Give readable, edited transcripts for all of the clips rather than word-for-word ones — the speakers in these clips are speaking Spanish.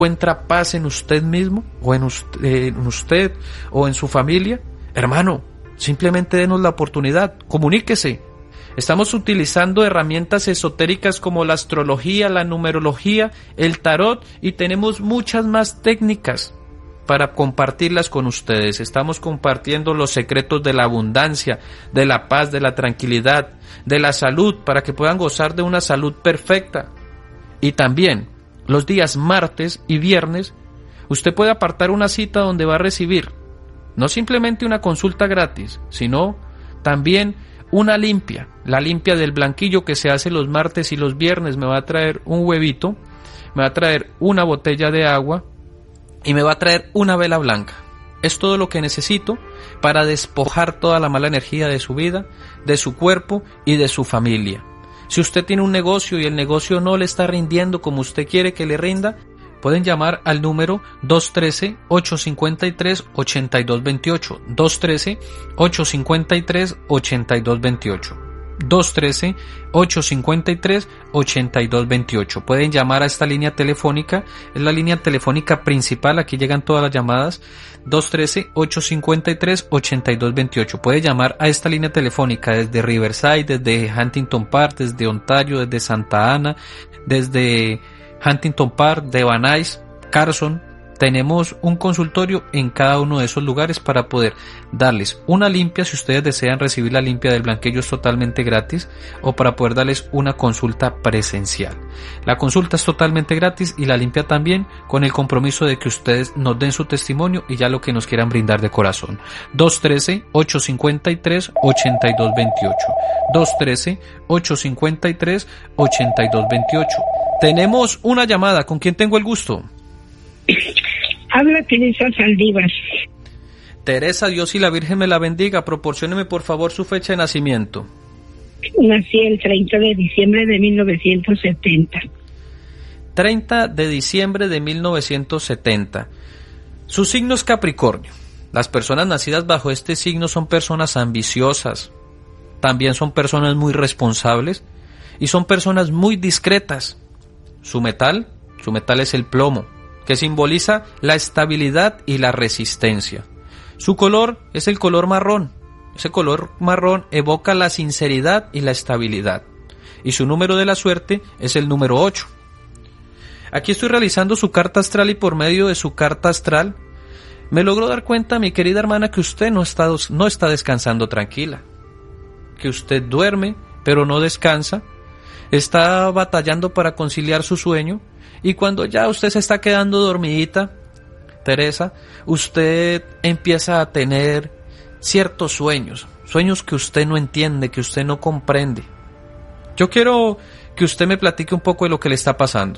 encuentra paz en usted mismo o en usted o en su familia, hermano, simplemente denos la oportunidad, comuníquese. Estamos utilizando herramientas esotéricas como la astrología, la numerología, el tarot y tenemos muchas más técnicas para compartirlas con ustedes. Estamos compartiendo los secretos de la abundancia, de la paz, de la tranquilidad, de la salud, para que puedan gozar de una salud perfecta. Y también, los días martes y viernes, usted puede apartar una cita donde va a recibir no simplemente una consulta gratis, sino también una limpia, la limpia del blanquillo que se hace los martes y los viernes. Me va a traer un huevito, me va a traer una botella de agua y me va a traer una vela blanca. Es todo lo que necesito para despojar toda la mala energía de su vida, de su cuerpo y de su familia. Si usted tiene un negocio y el negocio no le está rindiendo como usted quiere que le rinda, pueden llamar al número 213-853-8228, 213-853-8228, 213-853-8228. Pueden llamar a esta línea telefónica, es la línea telefónica principal, aquí llegan todas las llamadas, 213-853-8228. Puede llamar a esta línea telefónica desde Riverside, desde Huntington Park, desde Ontario, desde Santa Ana, desde Huntington Park, de Van Nuys, Carson. Tenemos un consultorio en cada uno de esos lugares para poder darles una limpia, si ustedes desean recibir la limpia del blanquillo es totalmente gratis, o para poder darles una consulta presencial. La consulta es totalmente gratis y la limpia también, con el compromiso de que ustedes nos den su testimonio y ya lo que nos quieran brindar de corazón. 213-853-8228, 213-853-8228. Tenemos una llamada, ¿con quién tengo el gusto? Habla Teresa Saldívar. Teresa, Dios y la Virgen me la bendiga. Proporcióneme por favor su fecha de nacimiento. Nací el 30 de diciembre de 1970. 30 de diciembre de 1970. Su signo es Capricornio. Las personas nacidas bajo este signo son personas ambiciosas. También son personas muy responsables y son personas muy discretas. Su metal es el plomo, que simboliza la estabilidad y la resistencia. Su color es el color marrón. Ese color marrón evoca la sinceridad y la estabilidad. Y su número de la suerte es el número 8. Aquí estoy realizando su carta astral y por medio de su carta astral me logró dar cuenta, mi querida hermana, que usted no está descansando tranquila. Que usted duerme, pero no descansa. Está batallando para conciliar su sueño. Y cuando ya usted se está quedando dormidita, Teresa, usted empieza a tener ciertos sueños que usted no entiende, que usted no comprende. Yo quiero que usted me platique un poco de lo que le está pasando.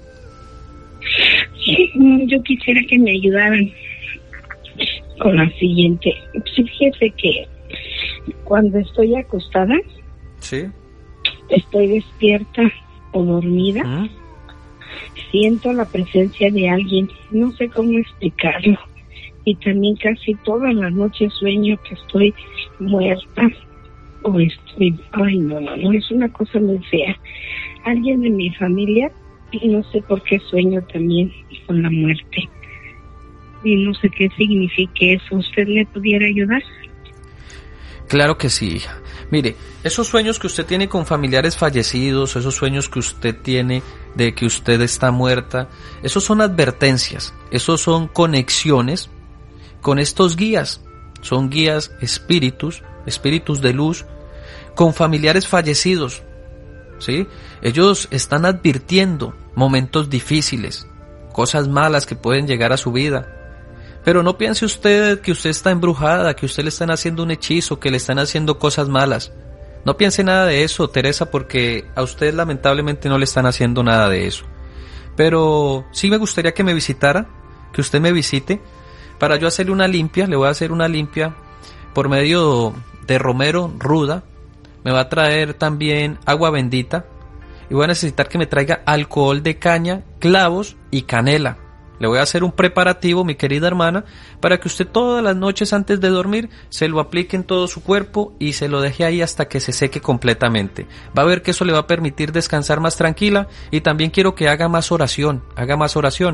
Yo quisiera que me ayudaran con la siguiente. Fíjese que cuando estoy acostada, ¿sí?, estoy despierta o dormida, siento la presencia de alguien, no sé cómo explicarlo, y también casi todas las noches sueño que estoy muerta o estoy, no, es una cosa muy fea. Alguien de mi familia, y no sé por qué sueño también con la muerte, y no sé qué signifique eso. ¿Usted me pudiera ayudar? Claro que sí, hija. Mire, esos sueños que usted tiene con familiares fallecidos, esos sueños que usted tiene de que usted está muerta, esos son advertencias, esos son conexiones con estos guías. Son guías espíritus de luz, con familiares fallecidos, ¿sí? Ellos están advirtiendo momentos difíciles, cosas malas que pueden llegar a su vida. Pero no piense usted que usted está embrujada, que usted le están haciendo un hechizo, que le están haciendo cosas malas. No piense nada de eso, Teresa, porque a usted lamentablemente no le están haciendo nada de eso. Pero sí me gustaría que me visitara, que usted me visite, para yo hacerle una limpia. Le voy a hacer una limpia por medio de romero ruda. Me va a traer también agua bendita y voy a necesitar que me traiga alcohol de caña, clavos y canela. Le voy a hacer un preparativo, mi querida hermana, para que usted todas las noches antes de dormir se lo aplique en todo su cuerpo y se lo deje ahí hasta que se seque completamente. Va a ver que eso le va a permitir descansar más tranquila y también quiero que haga más oración.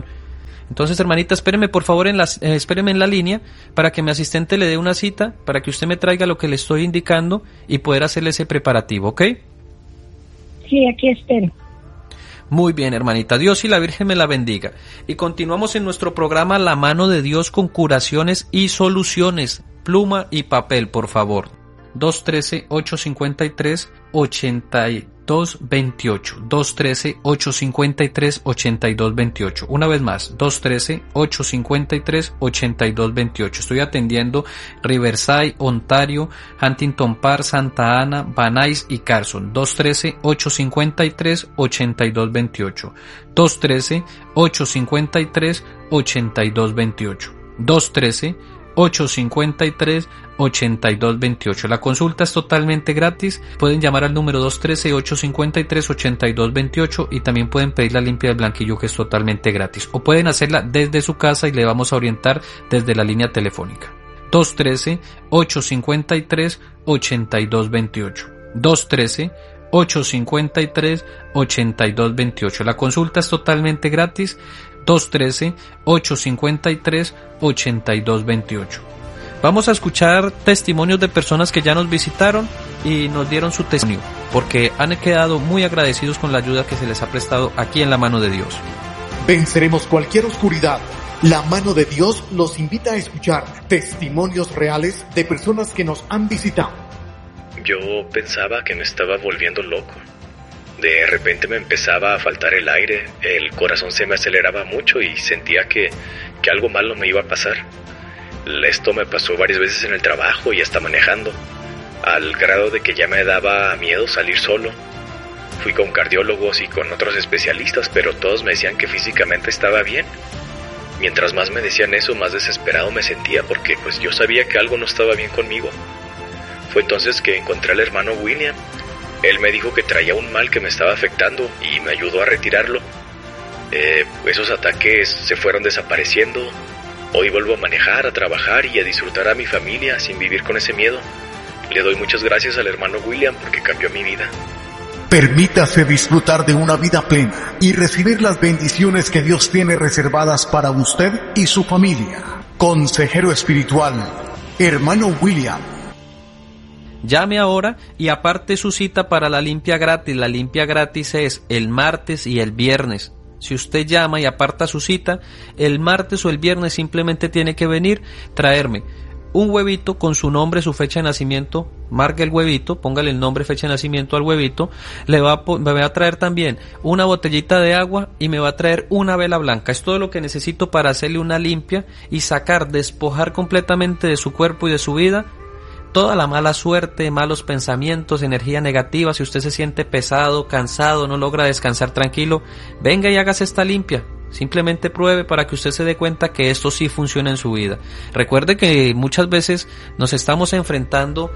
Entonces, hermanita, espéreme por favor espéreme en la línea para que mi asistente le dé una cita, para que usted me traiga lo que le estoy indicando y poder hacerle ese preparativo, ¿ok? Sí, aquí espero. Muy bien, hermanita. Dios y la Virgen me la bendiga. Y continuamos en nuestro programa La Mano de Dios con curaciones y soluciones. Pluma y papel, por favor. 213-853-8228. 213-853-8228. Una vez más, 213-853-8228. Estoy atendiendo Riverside, Ontario, Huntington Park, Santa Ana, Van Nuys y Carson. 213-853-8228. 213-853-8228. 213-853-8228. La consulta es totalmente gratis. Pueden llamar al número 213-853-8228 y también pueden pedir la limpia del blanquillo, que es totalmente gratis. O pueden hacerla desde su casa y le vamos a orientar desde la línea telefónica. 213-853-8228. 213-853-8228. La consulta es totalmente gratis. 213-853-8228. Vamos a escuchar testimonios de personas que ya nos visitaron y nos dieron su testimonio, porque han quedado muy agradecidos con la ayuda que se les ha prestado aquí en La Mano de Dios. Venceremos cualquier oscuridad. La Mano de Dios los invita a escuchar testimonios reales de personas que nos han visitado. Yo pensaba que me estaba volviendo loco. De repente me empezaba a faltar el aire, el corazón se me aceleraba mucho y sentía que algo malo me iba a pasar. Esto me pasó varias veces en el trabajo y hasta manejando, al grado de que ya me daba miedo salir solo. Fui con cardiólogos y con otros especialistas, pero todos me decían que físicamente estaba bien. Mientras más me decían eso, más desesperado me sentía, porque pues yo sabía que algo no estaba bien conmigo. Fue entonces que encontré al hermano William. Él me dijo que traía un mal que me estaba afectando y me ayudó a retirarlo. Esos ataques se fueron desapareciendo. Hoy vuelvo a manejar, a trabajar y a disfrutar a mi familia sin vivir con ese miedo. Le doy muchas gracias al hermano William porque cambió mi vida. Permítase disfrutar de una vida plena y recibir las bendiciones que Dios tiene reservadas para usted y su familia. Consejero espiritual, hermano William. Llame ahora y aparte su cita para la limpia gratis. La limpia gratis es el martes y el viernes. Si usted llama y aparta su cita, el martes o el viernes simplemente tiene que venir, traerme un huevito con su nombre, su fecha de nacimiento, marque el huevito, póngale el nombre, fecha de nacimiento al huevito, me va a traer también una botellita de agua y me va a traer una vela blanca. Es todo lo que necesito para hacerle una limpia y despojar completamente de su cuerpo y de su vida toda la mala suerte, malos pensamientos, energía negativa. Si usted se siente pesado, cansado, no logra descansar tranquilo, venga y hágase esta limpia. Simplemente pruebe para que usted se dé cuenta que esto sí funciona en su vida. Recuerde que muchas veces no nos estamos enfrentando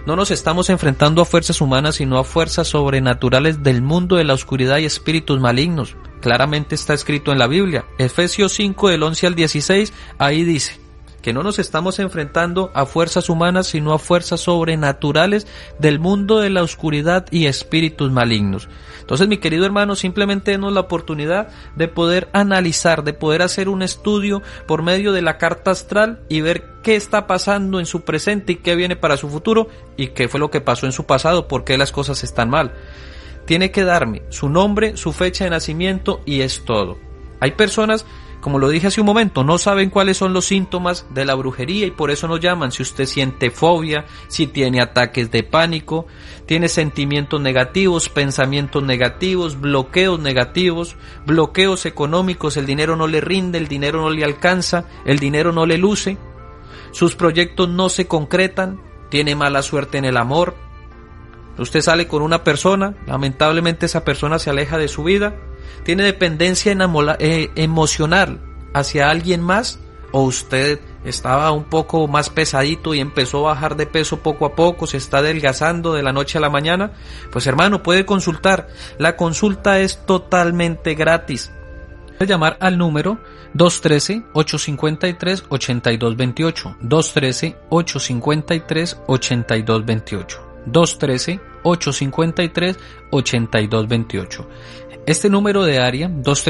a fuerzas humanas, sino a fuerzas sobrenaturales del mundo de la oscuridad y espíritus malignos. Claramente está escrito en la Biblia, Efesios 5 del 11 al 16, ahí dice que no nos estamos enfrentando a fuerzas humanas, sino a fuerzas sobrenaturales del mundo de la oscuridad y espíritus malignos. Entonces, mi querido hermano, simplemente denos la oportunidad de poder analizar, de poder hacer un estudio por medio de la carta astral y ver qué está pasando en su presente y qué viene para su futuro y qué fue lo que pasó en su pasado, por qué las cosas están mal. Tiene que darme su nombre, su fecha de nacimiento y es todo. Hay personas, como lo dije hace un momento, no saben cuáles son los síntomas de la brujería y por eso nos llaman. Si usted siente fobia, si tiene ataques de pánico, tiene sentimientos negativos, pensamientos negativos, bloqueos económicos, el dinero no le rinde, el dinero no le alcanza, el dinero no le luce, sus proyectos no se concretan, tiene mala suerte en el amor. Usted sale con una persona, lamentablemente esa persona se aleja de su vida, tiene dependencia emocional hacia alguien más, o usted estaba un poco más pesadito y empezó a bajar de peso poco a poco, se está adelgazando de la noche a la mañana, pues hermano, puede consultar. La consulta es totalmente gratis. Puede llamar al número 213-853-8228, 213-853-8228, 213-853-8228. Este número de área,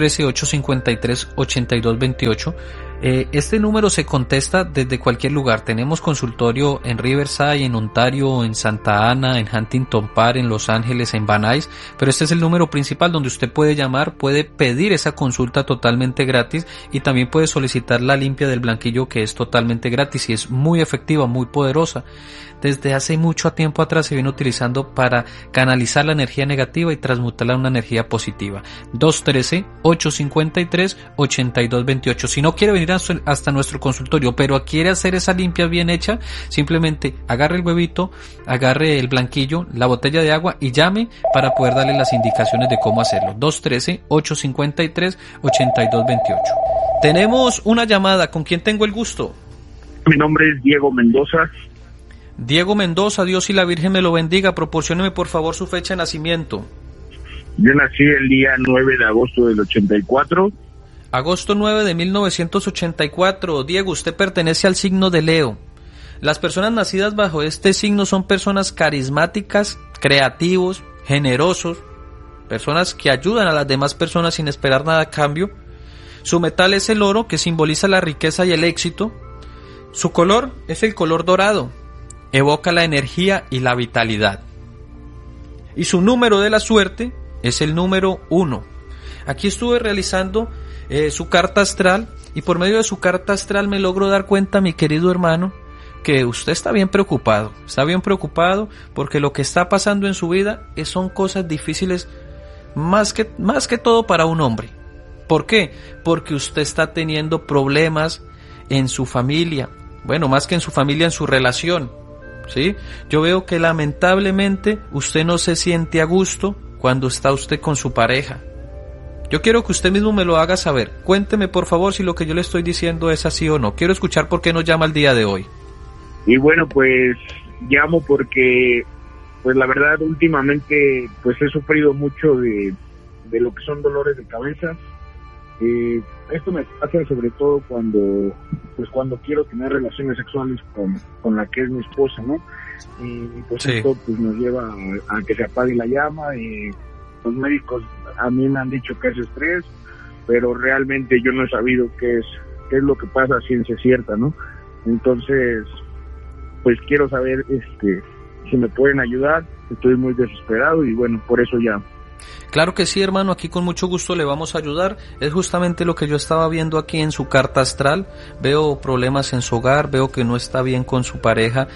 213-853-8228, este número se contesta desde cualquier lugar. Tenemos consultorio en Riverside, en Ontario, en Santa Ana, en Huntington Park, en Los Ángeles, en Van Nuys, pero este es el número principal donde usted puede llamar, puede pedir esa consulta totalmente gratis y también puede solicitar la limpia del blanquillo, que es totalmente gratis y es muy efectiva, muy poderosa. Desde hace mucho tiempo atrás se viene utilizando para canalizar la energía negativa y transmutarla en una energía positiva. 213-853-8228. Si no quiere venir hasta nuestro consultorio, pero quiere hacer esa limpia bien hecha, simplemente agarre el huevito, agarre el blanquillo, la botella de agua y llame para poder darle las indicaciones de cómo hacerlo. 213-853-8228. Tenemos una llamada. ¿Con quién tengo el gusto? Mi nombre es Diego Mendoza. Diego Mendoza, Dios y la Virgen me lo bendiga. Proporcióneme por favor su fecha de nacimiento. Yo nací el día 9 de agosto del 84. Agosto 9 de 1984. Diego, usted pertenece al signo de Leo. Las personas nacidas bajo este signo son personas carismáticas, creativos, generosos, personas que ayudan a las demás personas sin esperar nada a cambio. Su metal es el oro, que simboliza la riqueza y el éxito. Su color es el color dorado, evoca la energía y la vitalidad. Y su número de la suerte es el número 1. Aquí estuve realizando su carta astral y por medio de su carta astral me logro dar cuenta, mi querido hermano, que usted está bien preocupado porque lo que está pasando en su vida son cosas difíciles más que todo para un hombre. ¿Por qué? Porque usted está teniendo problemas en su familia, bueno, más que en su familia, en su relación, ¿sí? Yo veo que lamentablemente usted no se siente a gusto cuando está usted con su pareja. Yo quiero que usted mismo me lo haga saber. Cuénteme por favor si lo que yo le estoy diciendo es así o no. Quiero escuchar por qué nos llama el día de hoy. Y bueno, pues llamo porque, pues la verdad, últimamente pues he sufrido mucho de lo que son dolores de cabeza. Esto me pasa sobre todo cuando quiero tener relaciones sexuales con la que es mi esposa, ¿no? Y pues sí, esto pues nos lleva a que se apague la llama. Y los médicos a mí me han dicho que es estrés, pero realmente yo no he sabido qué es lo que pasa a ciencia cierta, ¿no? Entonces, pues quiero saber si me pueden ayudar. Estoy muy desesperado y bueno, por eso llamo. Claro que sí, hermano, aquí con mucho gusto le vamos a ayudar. Es justamente lo que yo estaba viendo aquí en su carta astral. Veo problemas en su hogar, veo que no está bien con su pareja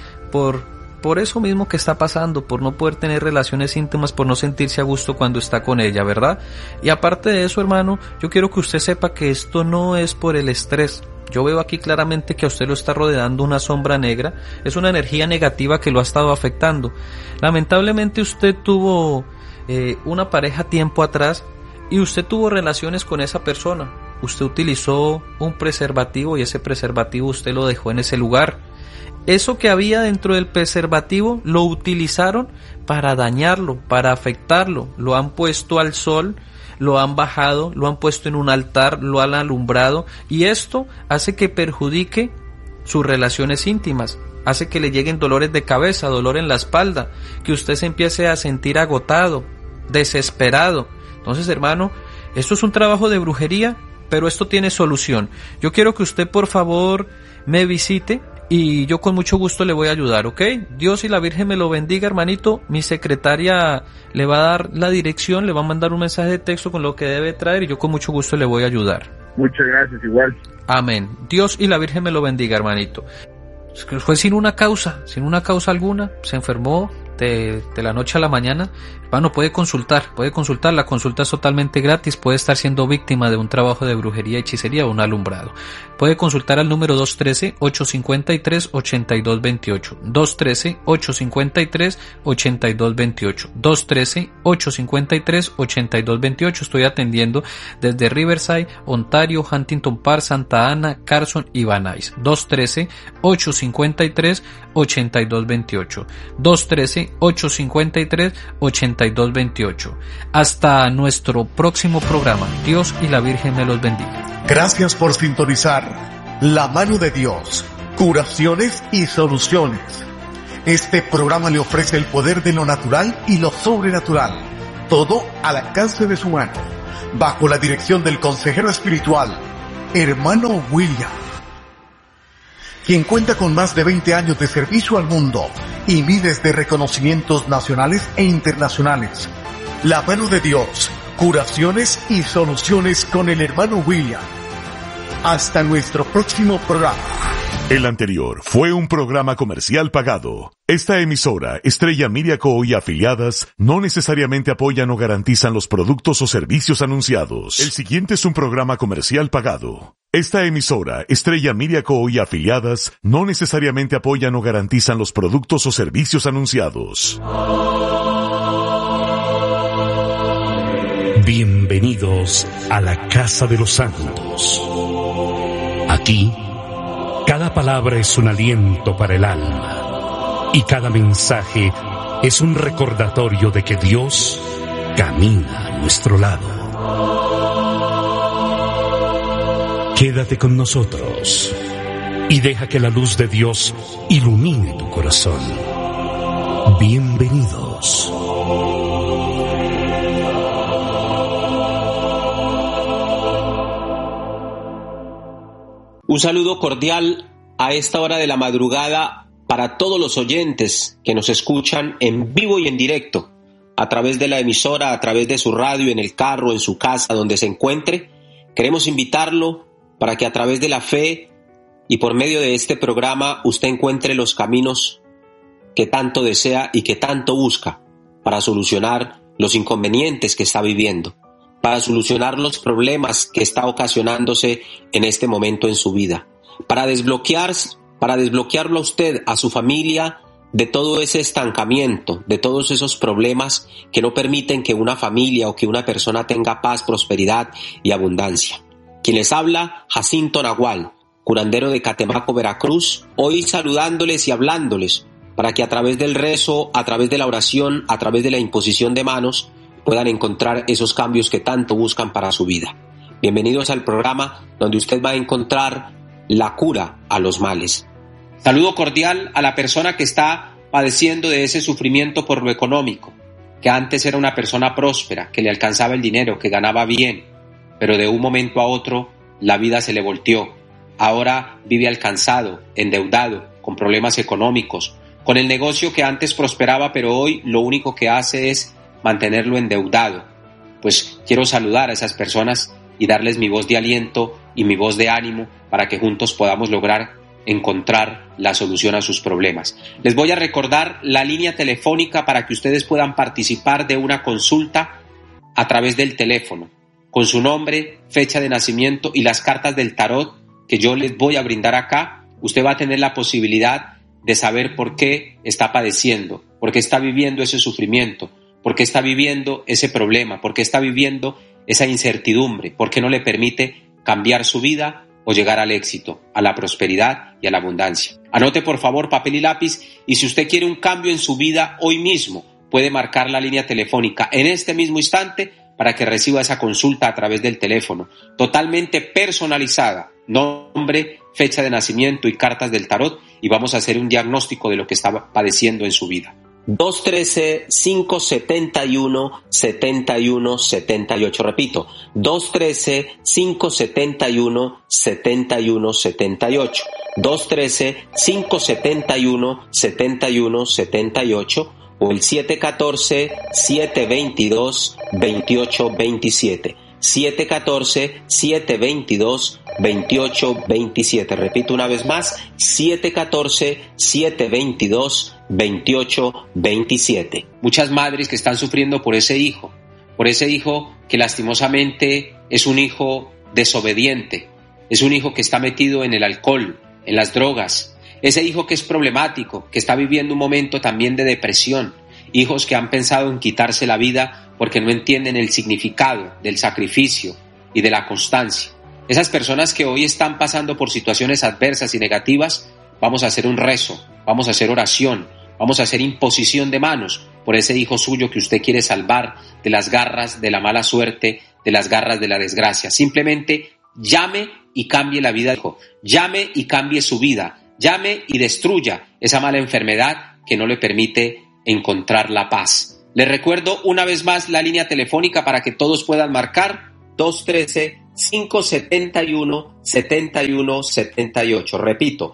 por eso mismo que está pasando, por no poder tener relaciones íntimas, por no sentirse a gusto cuando está con ella, ¿verdad? Y aparte de eso, hermano, yo quiero que usted sepa que esto no es por el estrés. Yo veo aquí claramente que a usted lo está rodeando una sombra negra, es una energía negativa que lo ha estado afectando. Lamentablemente usted tuvo una pareja tiempo atrás y usted tuvo relaciones con esa persona. Usted utilizó un preservativo y ese preservativo usted lo dejó en ese lugar. Eso que había dentro del preservativo lo utilizaron para dañarlo, para afectarlo. Lo han puesto al sol, lo han bajado, lo han puesto en un altar, lo han alumbrado y esto hace que perjudique sus relaciones íntimas. Hace que le lleguen dolores de cabeza, dolor en la espalda, que usted se empiece a sentir agotado, desesperado. Entonces, hermano, esto es un trabajo de brujería, pero esto tiene solución. Yo quiero que usted, por favor, me visite y yo con mucho gusto le voy a ayudar, ¿ok? Dios y la Virgen me lo bendiga, hermanito. Mi secretaria le va a dar la dirección, le va a mandar un mensaje de texto con lo que debe traer y yo con mucho gusto le voy a ayudar. Muchas gracias, igual. Amén. Dios y la Virgen me lo bendiga, hermanito. Fue sin una causa alguna, se enfermó de la noche a la mañana. Hermano, puede consultar, la consulta es totalmente gratis, puede estar siendo víctima de un trabajo de brujería, hechicería o un alumbrado. Puede consultar al número 213-853-8228, 213-853-8228, 213-853-8228. Estoy atendiendo desde Riverside, Ontario, Huntington Park, Santa Ana, Carson y Van Nuys. 213-853-8228, 213-853-8228. Hasta nuestro próximo programa. Dios y la Virgen me los bendiga. Gracias por sintonizar La Mano de Dios, curaciones y soluciones. Este programa le ofrece el poder de lo natural y lo sobrenatural. todo al alcance de su mano, bajo la dirección del consejero espiritual, hermano William, quien cuenta con más de 20 años de servicio al mundo y miles de reconocimientos nacionales e internacionales. La mano de Dios, curaciones y soluciones con el hermano William. Hasta nuestro próximo programa. El anterior fue un programa comercial pagado. Esta emisora, Estrella Media Co. y afiliadas, no necesariamente apoyan o garantizan los productos o servicios anunciados. El siguiente es un programa comercial pagado. Esta emisora, Estrella Media Co. y afiliadas, no necesariamente apoyan o garantizan los productos o servicios anunciados. Bienvenidos a la Casa de los Santos. Aquí, cada palabra es un aliento para el alma y cada mensaje es un recordatorio de que Dios camina a nuestro lado. Quédate con nosotros y deja que la luz de Dios ilumine tu corazón. Bienvenidos. Un saludo cordial a esta hora de la madrugada para todos los oyentes que nos escuchan en vivo y en directo, a través de la emisora, a través de su radio, en el carro, en su casa, donde se encuentre. Queremos invitarlo para que a través de la fe y por medio de este programa usted encuentre los caminos que tanto desea y que tanto busca para solucionar los inconvenientes que está viviendo, para solucionar los problemas que está ocasionándose en este momento en su vida, para desbloquearlo a usted, a su familia, de todo ese estancamiento, de todos esos problemas que no permiten que una familia o que una persona tenga paz, prosperidad y abundancia. Quien les habla, Jacinto Nahual, curandero de Catemaco, Veracruz, hoy saludándoles y hablándoles para que a través del rezo, a través de la oración, a través de la imposición de manos, puedan encontrar esos cambios que tanto buscan para su vida. Bienvenidos al programa donde usted va a encontrar la cura a los males. Saludo cordial a la persona que está padeciendo de ese sufrimiento por lo económico, que antes era una persona próspera, que le alcanzaba el dinero, que ganaba bien, pero de un momento a otro la vida se le volteó. Ahora vive alcanzado, endeudado, con problemas económicos, con el negocio que antes prosperaba, pero hoy lo único que hace es mantenerlo endeudado. Pues quiero saludar a esas personas y darles mi voz de aliento y mi voz de ánimo para que juntos podamos lograr encontrar la solución a sus problemas. Les voy a recordar la línea telefónica para que ustedes puedan participar de una consulta a través del teléfono, con su nombre, fecha de nacimiento y las cartas del tarot que yo les voy a brindar acá. Usted va a tener la posibilidad de saber por qué está padeciendo, por qué está viviendo ese sufrimiento, por qué está viviendo ese problema, por qué está viviendo esa incertidumbre, por qué no le permite cambiar su vida o llegar al éxito, a la prosperidad y a la abundancia. Anote por favor papel y lápiz, y si usted quiere un cambio en su vida hoy mismo, puede marcar la línea telefónica en este mismo instante para que reciba esa consulta a través del teléfono, totalmente personalizada, nombre, fecha de nacimiento y cartas del tarot, y vamos a hacer un diagnóstico de lo que está padeciendo en su vida. 213-571-7178, repito, 213-571-7178, 213-571-7178 o el 714-722-2827, 714-722-2827, repito una vez más, 714-722-2827. Muchas madres que están sufriendo por ese hijo que lastimosamente es un hijo desobediente, es un hijo que está metido en el alcohol, en las drogas, ese hijo que es problemático, que está viviendo un momento también de depresión, hijos que han pensado en quitarse la vida porque no entienden el significado del sacrificio y de la constancia. Esas personas que hoy están pasando por situaciones adversas y negativas, vamos a hacer un rezo, vamos a hacer oración, vamos a hacer imposición de manos por ese hijo suyo que usted quiere salvar de las garras de la mala suerte, de las garras de la desgracia. Simplemente llame y cambie la vida del hijo, llame y cambie su vida, llame y destruya esa mala enfermedad que no le permite encontrar la paz. Les recuerdo una vez más la línea telefónica para que todos puedan marcar 213-571-7178. Repito,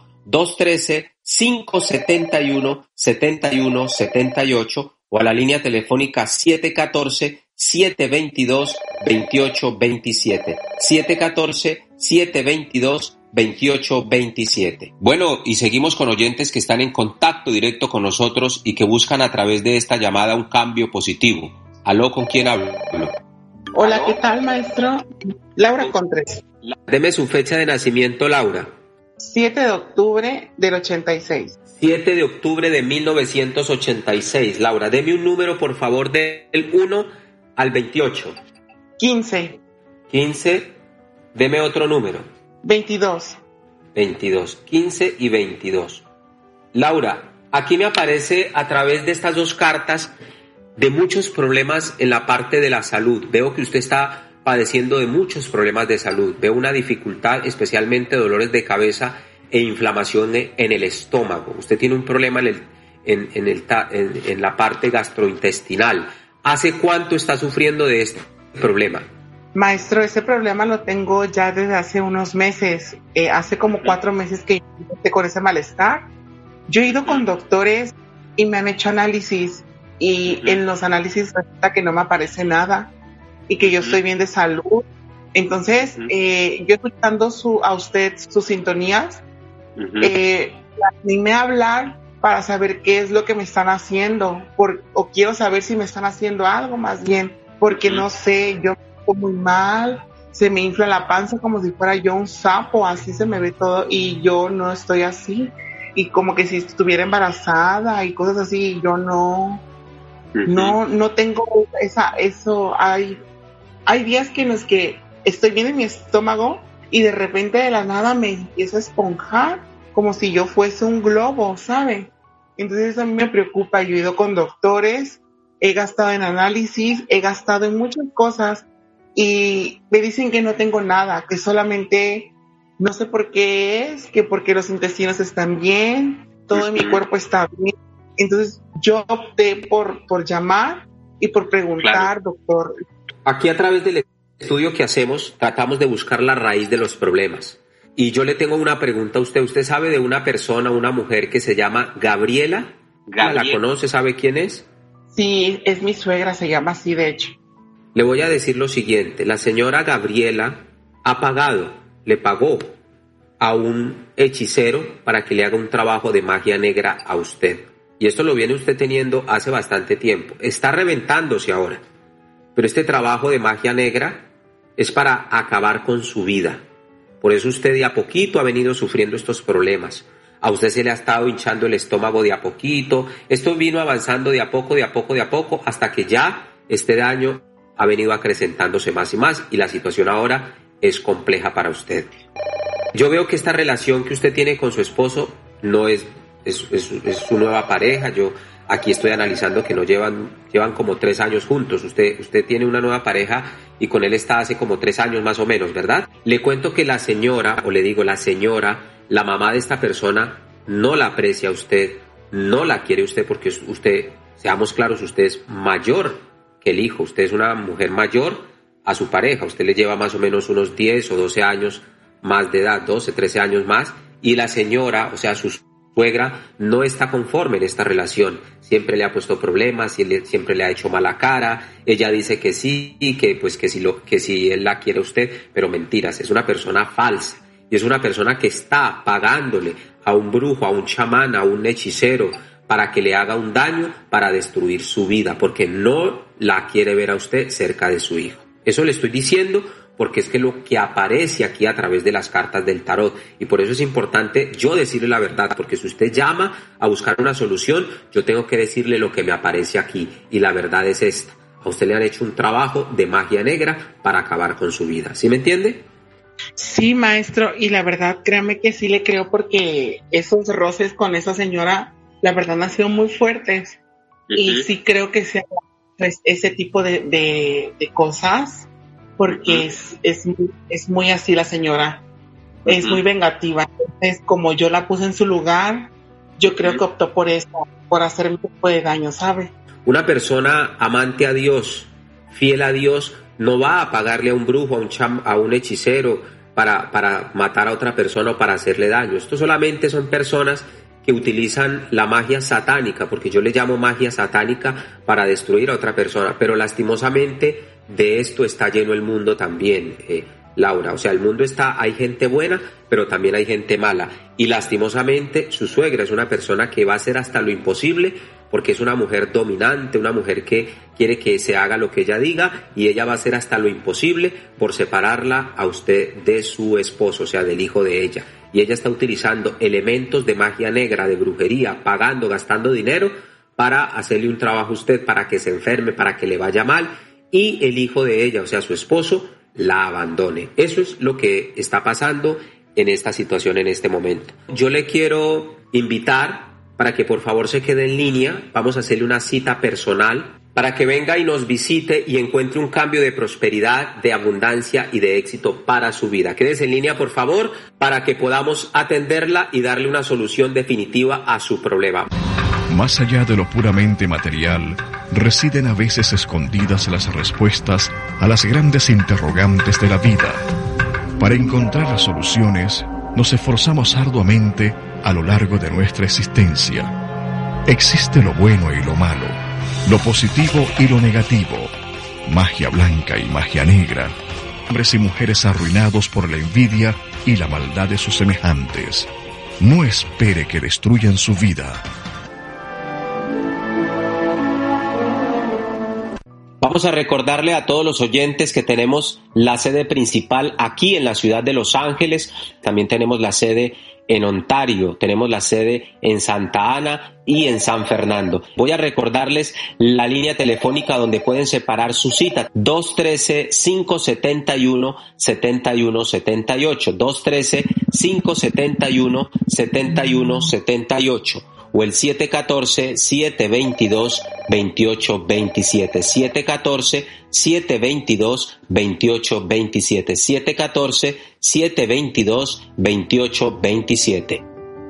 213-571-7178 o a la línea telefónica 714-722-2827. 714-722-2827. Bueno, y seguimos con oyentes que están en contacto directo con nosotros y que buscan a través de esta llamada un cambio positivo. ¿Aló? ¿Con quién hablo? Hola, ¿qué tal, maestro? Laura Contres. Deme su fecha de nacimiento, Laura. 7 de octubre del 86. 7 de octubre de 1986. Laura, deme un número, por favor, del 1 al 28. 15. 15. Deme otro número. 22. 22. 15 y 22. Laura, aquí me aparece a través de estas dos cartas de muchos problemas en la parte de la salud. Veo que usted está padeciendo de muchos problemas de salud. Veo una dificultad, especialmente dolores de cabeza e inflamación en el estómago. Usted tiene un problema en la parte gastrointestinal. ¿Hace cuánto está sufriendo de este problema? Maestro, ese problema lo tengo ya desde hace unos meses. Hace como 4 meses que estoy con ese malestar. Yo he ido con doctores y me han hecho análisis y en los análisis resulta que no me aparece nada y que yo estoy bien de salud. Entonces, yo escuchando a usted sus sintonías, animé a hablar para saber qué es lo que me están haciendo, o quiero saber si me están haciendo algo más bien, porque no sé, yo me pongo muy mal, se me infla la panza como si fuera yo un sapo, así se me ve todo, y yo no estoy así, y como que si estuviera embarazada y cosas así, y yo no tengo eso. Hay días en los que estoy bien en mi estómago y de repente de la nada me empiezo a esponjar como si yo fuese un globo, ¿sabe? Entonces eso a mí me preocupa. Yo he ido con doctores, he gastado en análisis, he gastado en muchas cosas y me dicen que no tengo nada, que solamente no sé por qué es, que porque los intestinos están bien, todo en mi cuerpo está bien. Entonces yo opté por llamar y por preguntar, claro. Doctor. Aquí a través del estudio que hacemos tratamos de buscar la raíz de los problemas. Y yo le tengo una pregunta a usted. ¿Usted sabe de una persona, una mujer que se llama Gabriela? ¿La conoce? ¿Sabe quién es? Sí, es mi suegra, se llama así de hecho. Le voy a decir lo siguiente. La señora Gabriela le pagó a un hechicero para que le haga un trabajo de magia negra a usted. Y esto lo viene usted teniendo hace bastante tiempo. Está reventándose ahora. Pero este trabajo de magia negra es para acabar con su vida. Por eso usted de a poquito ha venido sufriendo estos problemas. A usted se le ha estado hinchando el estómago de a poquito. Esto vino avanzando de a poco, hasta que ya este daño ha venido acrecentándose más y más. Y la situación ahora es compleja para usted. Yo veo que esta relación que usted tiene con su esposo no es su nueva pareja. Yo aquí estoy analizando que no llevan como 3 años juntos. Usted tiene una nueva pareja y con él está hace como 3 años más o menos, ¿verdad? Le cuento que la señora, la mamá de esta persona, no la aprecia a usted, no la quiere usted porque usted, seamos claros, usted es mayor que el hijo. Usted es una mujer mayor a su pareja. Usted le lleva más o menos unos 10 o 12 años más de edad, 12, 13 años más. Y la señora, o sea, su suegra, no está conforme en esta relación. Siempre le ha puesto problemas, siempre le ha hecho mala cara. Ella dice que sí, que si él la quiere a usted, pero mentiras. Es una persona falsa y es una persona que está pagándole a un brujo, a un chamán, a un hechicero para que le haga un daño, para destruir su vida, porque no la quiere ver a usted cerca de su hijo. Eso le estoy diciendo porque es que lo que aparece aquí a través de las cartas del tarot, y por eso es importante yo decirle la verdad, porque si usted llama a buscar una solución, yo tengo que decirle lo que me aparece aquí, y la verdad es esta: a usted le han hecho un trabajo de magia negra para acabar con su vida. ¿Sí me entiende? Sí, maestro, y la verdad, créame que sí le creo, porque esos roces con esa señora, la verdad, han sido muy fuertes, y sí creo que sea ese tipo de cosas, porque es muy así la señora, es muy vengativa. Entonces, como yo la puse en su lugar, yo creo que optó por eso, por hacer un poco de daño, ¿sabe? Una persona amante a Dios, fiel a Dios, no va a pagarle a un brujo, a un hechicero para matar a otra persona o para hacerle daño. Esto solamente son personas que utilizan la magia satánica, porque yo le llamo magia satánica, para destruir a otra persona, pero lastimosamente de esto está lleno el mundo también, Laura. O sea, el mundo hay gente buena, pero también hay gente mala, y lastimosamente su suegra es una persona que va a hacer hasta lo imposible, porque es una mujer dominante, una mujer que quiere que se haga lo que ella diga, y ella va a hacer hasta lo imposible por separarla a usted de su esposo, o sea, del hijo de ella. Y ella está utilizando elementos de magia negra, de brujería, pagando, gastando dinero para hacerle un trabajo a usted, para que se enferme, para que le vaya mal, y el hijo de ella, o sea, su esposo, la abandone. Eso es lo que está pasando en esta situación en este momento. Yo le quiero invitar para que por favor se quede en línea. Vamos a hacerle una cita personal para que venga y nos visite y encuentre un cambio de prosperidad, de abundancia y de éxito para su vida. Quédese en línea, por favor, para que podamos atenderla y darle una solución definitiva a su problema. Más allá de lo puramente material, residen a veces escondidas las respuestas a las grandes interrogantes de la vida. Para encontrar las soluciones, nos esforzamos arduamente a lo largo de nuestra existencia. Existe lo bueno y lo malo, lo positivo y lo negativo, magia blanca y magia negra, hombres y mujeres arruinados por la envidia y la maldad de sus semejantes. No espere que destruyan su vida. Vamos a recordarle a todos los oyentes que tenemos la sede principal aquí en la ciudad de Los Ángeles. También tenemos la sede en Ontario, tenemos la sede en Santa Ana y en San Fernando. Voy a recordarles la línea telefónica donde pueden separar su cita: 213-571-7178, 213-571-7178. O el 714-722-2827, 714-722-2827, 714-722-2827.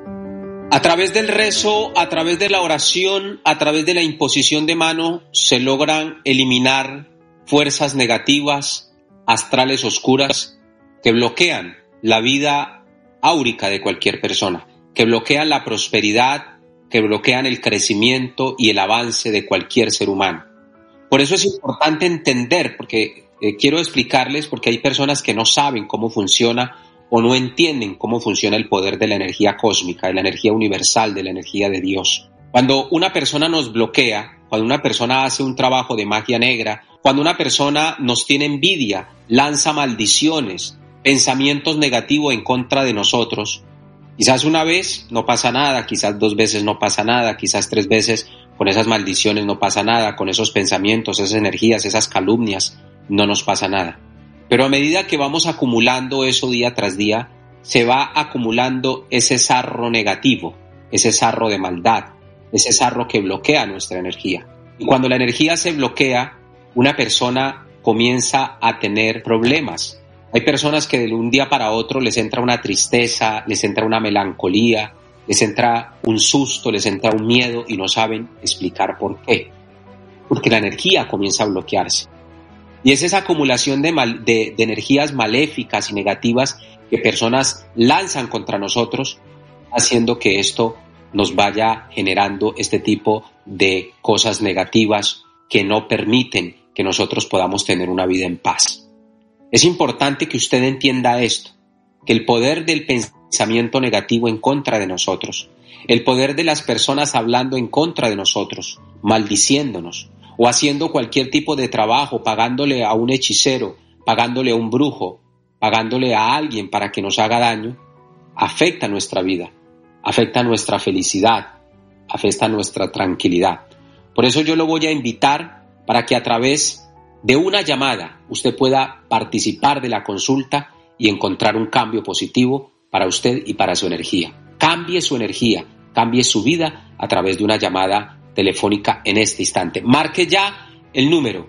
A través del rezo, a través de la oración, a través de la imposición de mano, se logran eliminar fuerzas negativas, astrales oscuras, que bloquean la vida áurica de cualquier persona, que bloquean la prosperidad, que bloquean el crecimiento y el avance de cualquier ser humano. Por eso es importante entender, porque quiero explicarles, porque hay personas que no saben cómo funciona o no entienden cómo funciona el poder de la energía cósmica, de la energía universal, de la energía de Dios. Cuando una persona nos bloquea, cuando una persona hace un trabajo de magia negra, cuando una persona nos tiene envidia, lanza maldiciones, pensamientos negativos en contra de nosotros, quizás una vez no pasa nada, quizás 2 veces no pasa nada, quizás 3 veces con esas maldiciones no pasa nada, con esos pensamientos, esas energías, esas calumnias, no nos pasa nada. Pero a medida que vamos acumulando eso día tras día, se va acumulando ese sarro negativo, ese sarro de maldad, ese sarro que bloquea nuestra energía. Y cuando la energía se bloquea, una persona comienza a tener problemas. Hay personas que de un día para otro les entra una tristeza, les entra una melancolía, les entra un susto, les entra un miedo y no saben explicar por qué. Porque la energía comienza a bloquearse. Y es esa acumulación de energías maléficas y negativas que personas lanzan contra nosotros, haciendo que esto nos vaya generando este tipo de cosas negativas que no permiten que nosotros podamos tener una vida en paz. Es importante que usted entienda esto, que el poder del pensamiento negativo en contra de nosotros, el poder de las personas hablando en contra de nosotros, maldiciéndonos o haciendo cualquier tipo de trabajo, pagándole a un hechicero, pagándole a un brujo, pagándole a alguien para que nos haga daño, afecta nuestra vida, afecta nuestra felicidad, afecta nuestra tranquilidad. Por eso yo lo voy a invitar para que a través de una llamada usted pueda participar de la consulta y encontrar un cambio positivo para usted y para su energía. Cambie su energía, cambie su vida a través de una llamada telefónica en este instante. Marque ya el número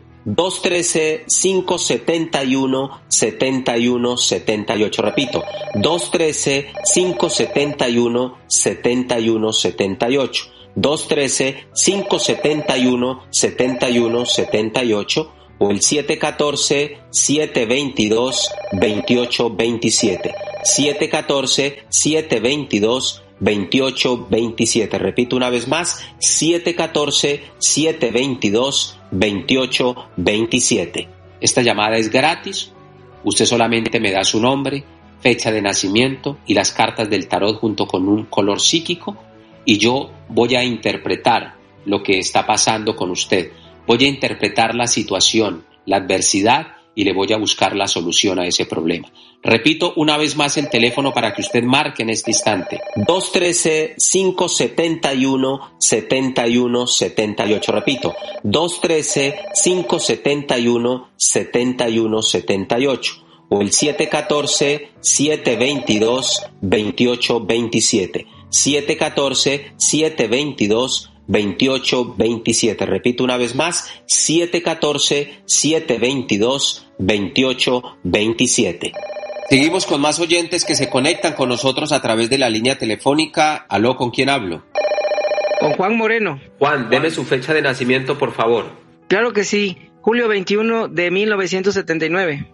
213-571-7178. Repito, 213-571-7178. 213-571-7178 o el 714-722-2827. 714-722-2827. Repito una vez más, 714-722-2827. Esta llamada es gratis. Usted solamente me da su nombre, fecha de nacimiento y las cartas del tarot junto con un color psíquico y yo voy a interpretar lo que está pasando con usted. Voy a interpretar la situación, la adversidad y le voy a buscar la solución a ese problema. Repito una vez más el teléfono para que usted marque en este instante. 213-571-7178. Repito, 213-571-7178. O el 714-722-2827. 714-722-2827. Repito una vez más, 714-722-2827. Seguimos con más oyentes que se conectan con nosotros a través de la línea telefónica. Aló, ¿con quién hablo? Con Juan Moreno. Juan, deme su fecha de nacimiento, por favor. Claro que sí, julio 21 de 1979.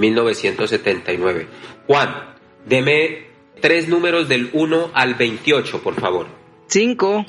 1979. Juan, deme 3 números del 1 al 28, por favor. 5,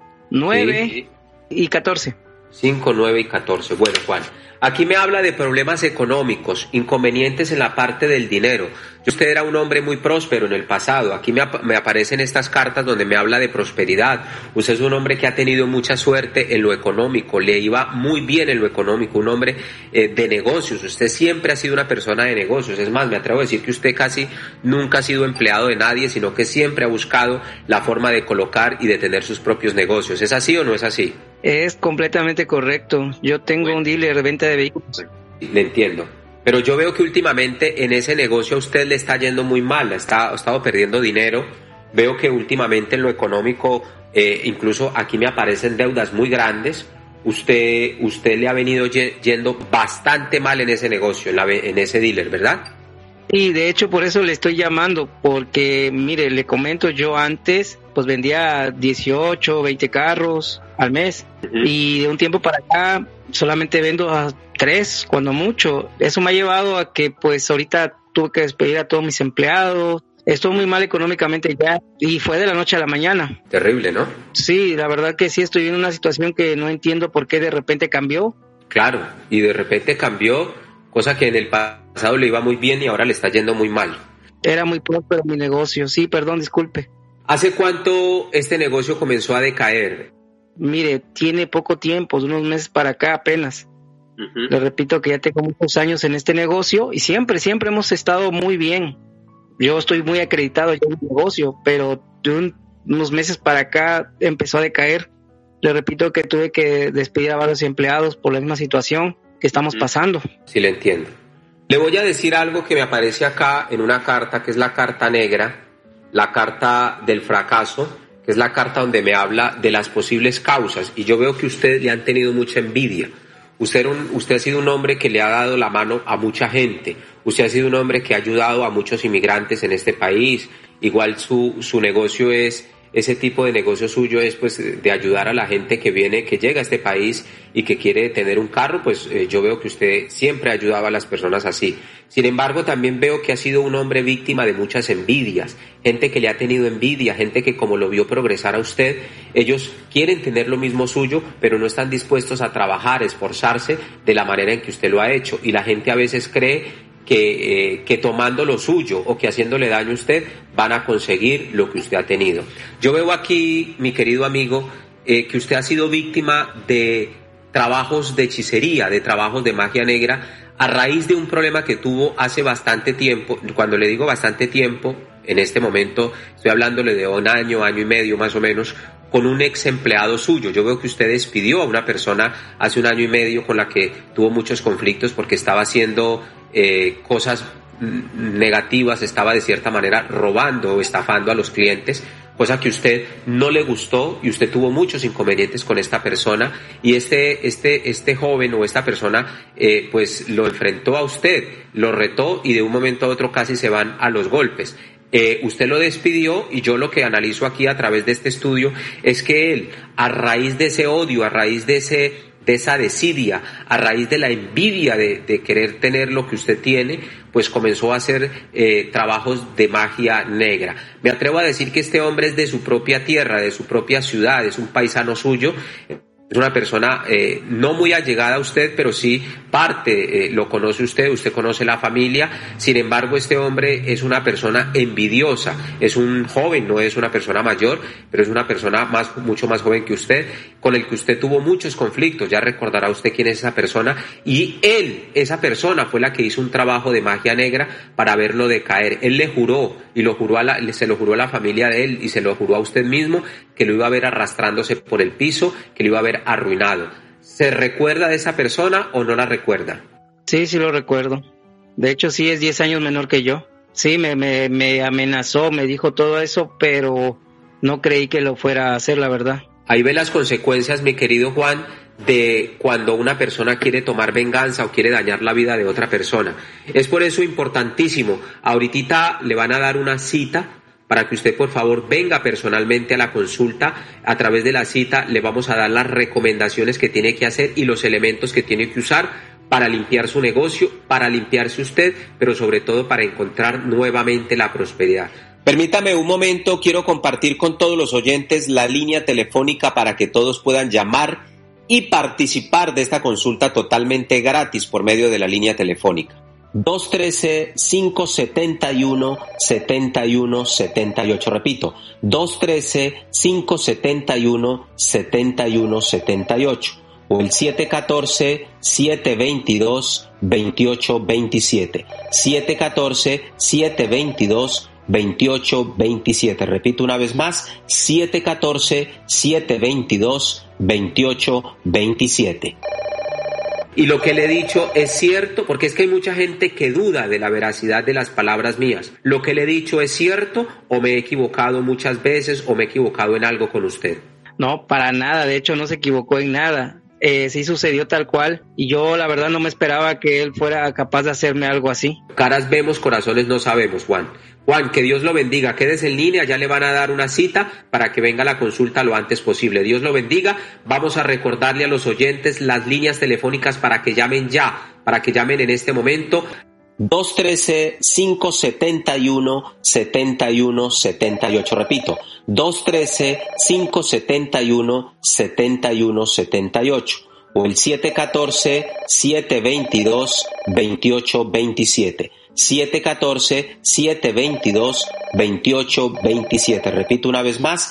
9 y 14. 5, 9 y 14. Bueno, Juan, aquí me habla de problemas económicos, inconvenientes en la parte del dinero. Usted era un hombre muy próspero en el pasado. Aquí me aparecen estas cartas donde me habla de prosperidad. Usted es un hombre que ha tenido mucha suerte en lo económico. Le iba muy bien en lo económico. Un hombre de negocios. Usted siempre ha sido una persona de negocios. Es más, me atrevo a decir que usted casi nunca ha sido empleado de nadie, sino que siempre ha buscado la forma de colocar y de tener sus propios negocios. ¿Es así o no es así? Es completamente correcto. Yo tengo un dealer de venta de vehículos. Le entiendo. Pero yo veo que últimamente en ese negocio a usted le está yendo muy mal, ha estado perdiendo dinero. Veo que últimamente en lo económico, incluso aquí me aparecen deudas muy grandes. Usted le ha venido yendo bastante mal en ese negocio, en ese dealer, ¿verdad? Y de hecho por eso le estoy llamando, porque mire, le comento, yo antes pues vendía 18, 20 carros al mes. Y de un tiempo para acá solamente vendo a 3, cuando mucho. Eso me ha llevado a que pues ahorita tuve que despedir a todos mis empleados. Estoy muy mal económicamente ya y fue de la noche a la mañana. Terrible, ¿no? Sí, la verdad que sí, estoy en una situación que no entiendo por qué de repente cambió. Claro, y de repente cambió, cosa que en el pasado le iba muy bien y ahora le está yendo muy mal. Era muy próspero mi negocio, sí, perdón, disculpe. ¿Hace cuánto este negocio comenzó a decaer? Mire, tiene poco tiempo, de unos meses para acá apenas. Le repito que ya tengo muchos años en este negocio y siempre hemos estado muy bien. Yo estoy muy acreditado ya en el negocio, pero de unos meses para acá empezó a decaer. Le repito que tuve que despedir a varios empleados por la misma situación que estamos pasando. Sí, le entiendo. Le voy a decir algo que me aparece acá en una carta, que es la carta negra, la carta del fracaso, que es la carta donde me habla de las posibles causas. Y yo veo que usted le han tenido mucha envidia. Usted ha sido un hombre que le ha dado la mano a mucha gente. Usted ha sido un hombre que ha ayudado a muchos inmigrantes en este país. Igual su negocio es, ese tipo de negocio suyo es pues de ayudar a la gente que llega a este país y que quiere tener un carro. Pues yo veo que usted siempre ha ayudado a las personas así. Sin embargo, también veo que ha sido un hombre víctima de muchas envidias. Gente que le ha tenido envidia, gente que como lo vio progresar a usted, ellos quieren tener lo mismo suyo, pero no están dispuestos a trabajar, esforzarse de la manera en que usted lo ha hecho. Y la gente a veces cree que tomando lo suyo o que haciéndole daño a usted van a conseguir lo que usted ha tenido. Yo veo aquí, mi querido amigo, que usted ha sido víctima de trabajos de hechicería, de trabajos de magia negra, a raíz de un problema que tuvo hace bastante tiempo. Cuando le digo bastante tiempo, en este momento estoy hablándole de un año, año y medio más o menos, con un ex empleado suyo. Yo veo que usted despidió a una persona hace un año y medio con la que tuvo muchos conflictos porque estaba haciendo cosas negativas, estaba de cierta manera robando o estafando a los clientes, cosa que a usted no le gustó y usted tuvo muchos inconvenientes con esta persona y este joven o esta persona pues lo enfrentó a usted, lo retó y de un momento a otro casi se van a los golpes. usted lo despidió, y yo lo que analizo aquí a través de este estudio es que él, a raíz de ese odio, a raíz de esa desidia, a raíz de la envidia de querer tener lo que usted tiene, pues comenzó a hacer trabajos de magia negra. Me atrevo a decir que este hombre es de su propia tierra, de su propia ciudad, es un paisano suyo. Es una persona no muy allegada a usted, pero sí parte, lo conoce usted conoce la familia. Sin embargo, este hombre es una persona envidiosa, es un joven, no es una persona mayor, pero es una persona mucho más joven que usted, con el que usted tuvo muchos conflictos. Ya recordará usted quién es esa persona, y esa persona fue la que hizo un trabajo de magia negra para verlo decaer. Él le juró, y se lo juró a la familia de él, y se lo juró a usted mismo, que lo iba a ver arrastrándose por el piso, que lo iba a ver arruinado. ¿Se recuerda de esa persona o no la recuerda? Sí, sí lo recuerdo. De hecho, sí es 10 años menor que yo. Sí, me amenazó, me dijo todo eso, pero no creí que lo fuera a hacer, la verdad. Ahí ve las consecuencias, mi querido Juan, de cuando una persona quiere tomar venganza o quiere dañar la vida de otra persona. Es por eso importantísimo. Ahorita le van a dar una cita para que usted, por favor, venga personalmente a la consulta. A través de la cita le vamos a dar las recomendaciones que tiene que hacer y los elementos que tiene que usar para limpiar su negocio, para limpiarse usted, pero sobre todo para encontrar nuevamente la prosperidad. Permítame un momento, quiero compartir con todos los oyentes la línea telefónica para que todos puedan llamar y participar de esta consulta totalmente gratis por medio de la línea telefónica. 213-571-7178, repito, 213-571-7178, o el 714-722-2827, 714-722-2827, repito una vez más, 714-722-2827. Y lo que le he dicho es cierto, porque es que hay mucha gente que duda de la veracidad de las palabras mías. ¿Lo que le he dicho es cierto, o me he equivocado muchas veces, o me he equivocado en algo con usted? No, para nada, de hecho no se equivocó en nada. Sí sucedió tal cual, y yo la verdad no me esperaba que él fuera capaz de hacerme algo así. Caras vemos, corazones no sabemos, Juan. Juan, que Dios lo bendiga, quédese en línea, ya le van a dar una cita para que venga a la consulta lo antes posible. Dios lo bendiga. Vamos a recordarle a los oyentes las líneas telefónicas para que llamen ya, para que llamen en este momento. 213-571-7178, repito, 213-571-7178, o el 714-722-2827, 714-722-2827, repito una vez más,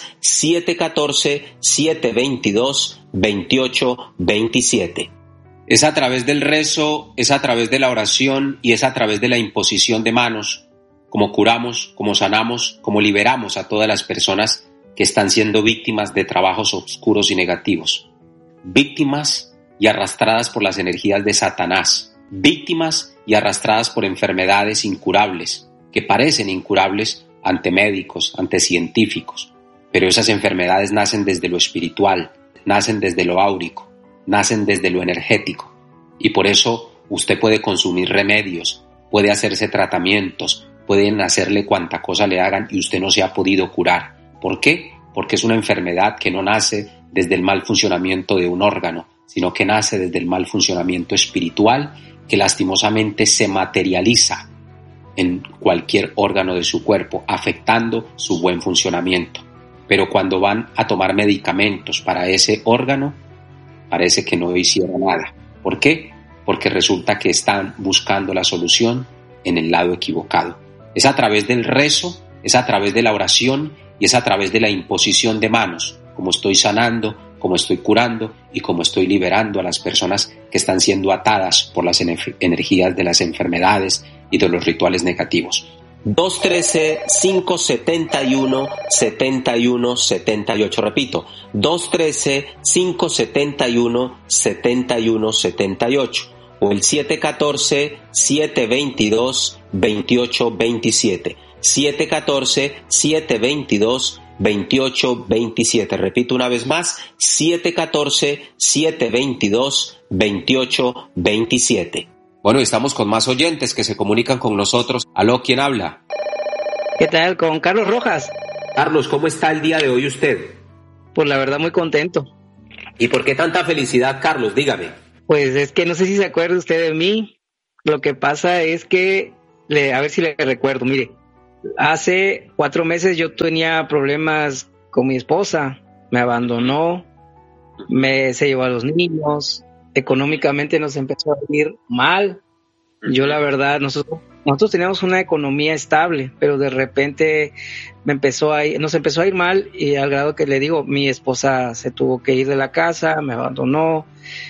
714-722-2827. Es a través del rezo, es a través de la oración y es a través de la imposición de manos como curamos, como sanamos, como liberamos a todas las personas que están siendo víctimas de trabajos oscuros y negativos, víctimas y arrastradas por las energías de Satanás, víctimas y arrastradas por enfermedades incurables, que parecen incurables ante médicos, ante científicos, pero esas enfermedades nacen desde lo espiritual, nacen desde lo áurico, nacen desde lo energético, y por eso usted puede consumir remedios, puede hacerse tratamientos, pueden hacerle cuanta cosa le hagan y usted no se ha podido curar. ¿Por qué? Porque es una enfermedad que no nace desde el mal funcionamiento de un órgano, sino que nace desde el mal funcionamiento espiritual que lastimosamente se materializa en cualquier órgano de su cuerpo, afectando su buen funcionamiento. Pero cuando van a tomar medicamentos para ese órgano, parece que no hicieron nada. ¿Por qué? Porque resulta que están buscando la solución en el lado equivocado. Es a través del rezo, es a través de la oración y es a través de la imposición de manos, como estoy sanando, como estoy curando y como estoy liberando a las personas que están siendo atadas por las energías de las enfermedades y de los rituales negativos. 213-571-7178, repito, 213-571-7178, o el 714-722-2827, 714-722-2827, repito una vez más, 714-722-2827. Bueno, estamos con más oyentes que se comunican con nosotros. ¿Aló, quién habla? ¿Qué tal? Con Carlos Rojas. Carlos, ¿cómo está el día de hoy usted? Pues la verdad muy contento. ¿Y por qué tanta felicidad, Carlos? Dígame. Pues es que no sé si se acuerda usted de mí. Lo que pasa es que, a ver si le recuerdo, mire, hace 4 meses yo tenía problemas con mi esposa, me abandonó, se llevó a los niños, económicamente nos empezó a ir mal. Yo la verdad, nosotros teníamos una economía estable, pero de repente nos empezó a ir mal, y al grado que le digo, mi esposa se tuvo que ir de la casa, me abandonó,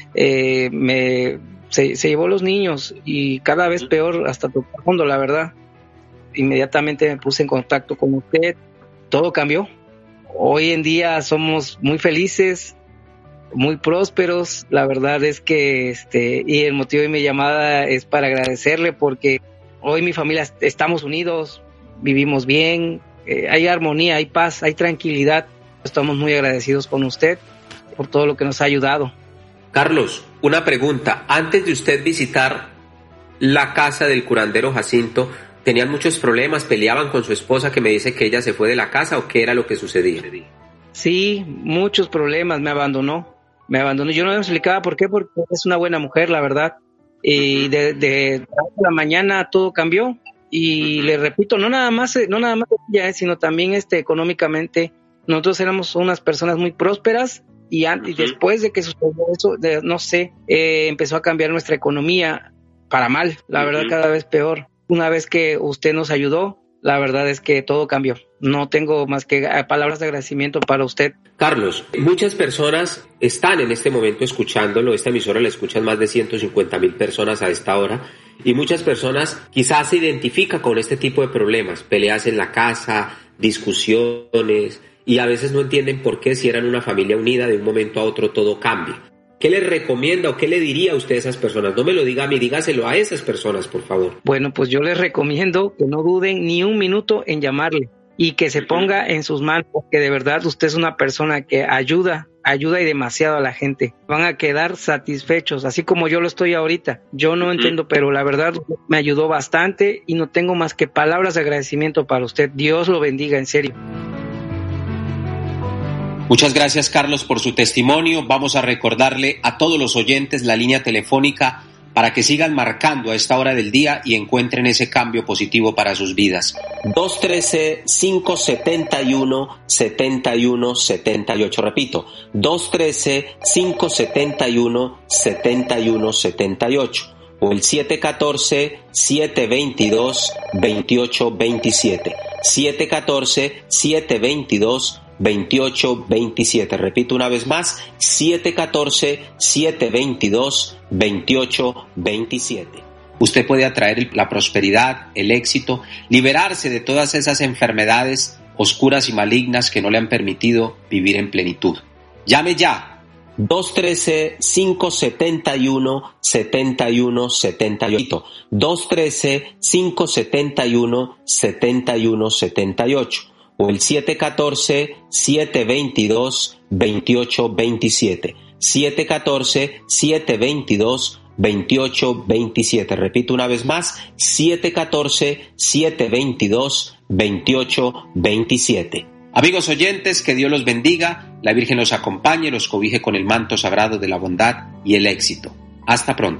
se llevó los niños, y cada vez peor, hasta tocar fondo, la verdad. Inmediatamente me puse en contacto con usted, todo cambió. Hoy en día somos muy felices, muy prósperos. La verdad es que y el motivo de mi llamada es para agradecerle, porque hoy mi familia estamos unidos, vivimos bien, hay armonía, hay paz, hay tranquilidad. Estamos muy agradecidos con usted por todo lo que nos ha ayudado. Carlos, una pregunta. Antes de usted visitar la casa del curandero Jacinto, ¿tenían muchos problemas? ¿Peleaban con su esposa, que me dice que ella se fue de la casa, o qué era lo que sucedía? Sí, muchos problemas. Me abandonó. Yo no me explicaba por qué, porque es una buena mujer, la verdad. Y de la mañana todo cambió. Y le repito, no nada más ella, sino también económicamente. Nosotros éramos unas personas muy prósperas, y después de que sucedió eso, empezó a cambiar nuestra economía para mal, la verdad, cada vez peor. Una vez que usted nos ayudó, la verdad es que todo cambió. No tengo más que palabras de agradecimiento para usted. Carlos, muchas personas están en este momento escuchándolo. Esta emisora la escuchan más de 150,000 personas a esta hora, y muchas personas quizás se identifican con este tipo de problemas, peleas en la casa, discusiones, y a veces no entienden por qué, si eran una familia unida, de un momento a otro todo cambia. ¿Qué les recomienda o qué le diría a usted a esas personas? No me lo diga a mí, dígaselo a esas personas, por favor. Bueno, pues yo les recomiendo que no duden ni un minuto en llamarle, y que se ponga en sus manos, porque de verdad usted es una persona que ayuda y demasiado a la gente. Van a quedar satisfechos, así como yo lo estoy ahorita. Yo no entiendo, pero la verdad me ayudó bastante, y no tengo más que palabras de agradecimiento para usted. Dios lo bendiga, en serio. Muchas gracias, Carlos, por su testimonio. Vamos a recordarle a todos los oyentes la línea telefónica para que sigan marcando a esta hora del día y encuentren ese cambio positivo para sus vidas. 213-571-7178. Repito, 213-571-7178. O el 714-722-2827. 714-722-2827. Repito una vez más, 714-722-2827. Usted puede atraer la prosperidad, el éxito, liberarse de todas esas enfermedades oscuras y malignas que no le han permitido vivir en plenitud. Llame ya. 213-571-7178. 213-571-7178. O el 714-722-2827. 714-722-2827. Repito una vez más, 714-722-2827. Amigos oyentes, que Dios los bendiga, la Virgen los acompañe, los cobije con el manto sagrado de la bondad y el éxito. Hasta pronto.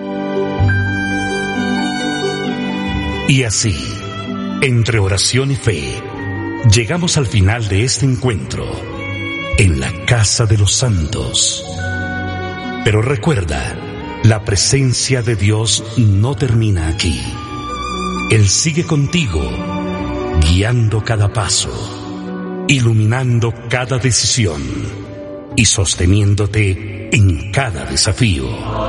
Y así, entre oración y fe, llegamos al final de este encuentro en la Casa de los Santos. Pero recuerda, la presencia de Dios no termina aquí. Él sigue contigo, guiando cada paso, iluminando cada decisión y sosteniéndote en cada desafío.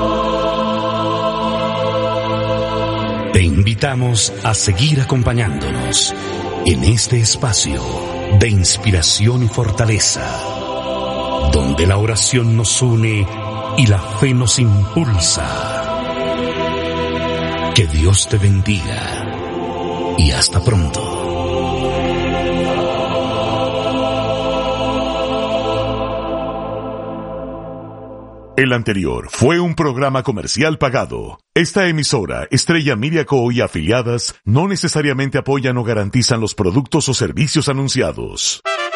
Te invitamos a seguir acompañándonos en este espacio de inspiración y fortaleza, donde la oración nos une y la fe nos impulsa. Que Dios te bendiga y hasta pronto. El anterior fue un programa comercial pagado. Esta emisora, Estrella Media Co. y afiliadas, no necesariamente apoyan o garantizan los productos o servicios anunciados.